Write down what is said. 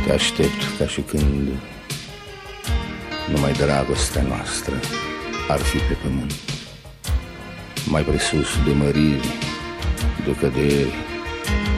Te aștept ca și când numai dragostea noastră ar fi pe pământ, mai presus de măriri, de căderi,